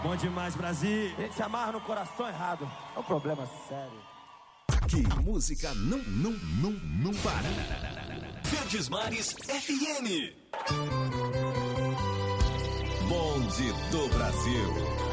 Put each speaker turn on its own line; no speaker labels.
Bom demais, Brasil. A gente se amarra no coração errado. É um problema sério.
Aqui, música não para.
Verdes Mares FM.
Bonde do Brasil.